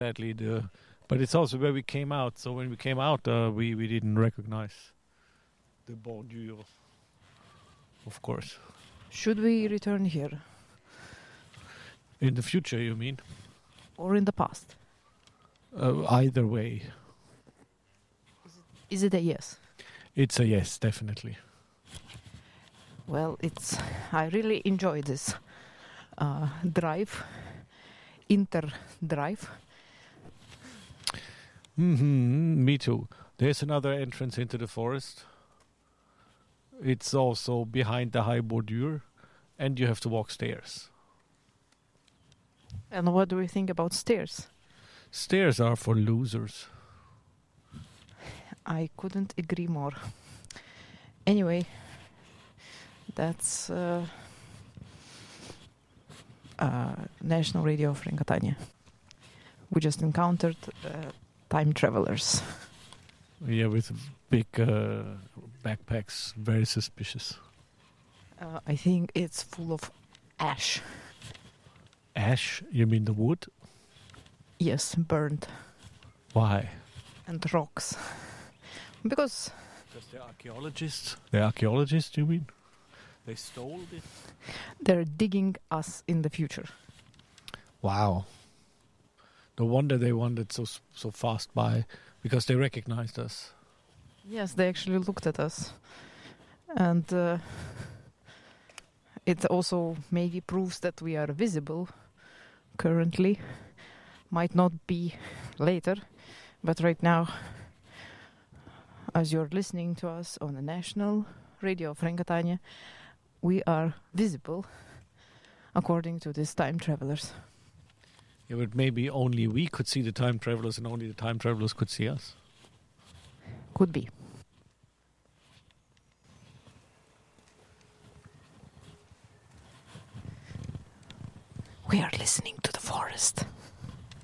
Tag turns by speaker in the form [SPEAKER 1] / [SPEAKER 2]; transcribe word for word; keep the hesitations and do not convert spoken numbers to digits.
[SPEAKER 1] Sadly, the but it's also where we came out. So when we came out, uh, we we didn't recognize the bordure, of course.
[SPEAKER 2] Should we return here?
[SPEAKER 1] In the future, you mean?
[SPEAKER 2] Or in the past?
[SPEAKER 1] Uh, either way.
[SPEAKER 2] Is it a yes?
[SPEAKER 1] It's a yes, definitely.
[SPEAKER 2] Well, it's. I really enjoy this uh, drive, inter drive.
[SPEAKER 1] Mm-hmm, me too. There's another entrance into the forest. It's also behind the high bordure, and you have to walk stairs.
[SPEAKER 2] And what do we think about stairs?
[SPEAKER 1] Stairs are for losers.
[SPEAKER 2] I couldn't agree more. Anyway, that's uh, uh, National Radio of Frîncătănie. We just encountered uh, time travelers.
[SPEAKER 1] Yeah, with big uh, backpacks, very suspicious.
[SPEAKER 2] Uh, I think it's full of ash.
[SPEAKER 1] Ash? You mean the wood?
[SPEAKER 2] Yes, burned.
[SPEAKER 1] Why?
[SPEAKER 2] And rocks. Because...
[SPEAKER 1] Because they're archaeologists. They're archaeologists, you mean? They stole it?
[SPEAKER 2] They're digging us in the future.
[SPEAKER 1] Wow. No wonder they wandered so so fast by, because they recognized us.
[SPEAKER 2] Yes, they actually looked at us. And uh, it also maybe proves that we are visible currently. Might not be later, but right now, as you're listening to us on the National Radio of Frîncătănie, we are visible according to these time travelers.
[SPEAKER 1] Yeah, but maybe only we could see the time travelers and only the time travelers could see us.
[SPEAKER 2] Could be. We are listening to the forest.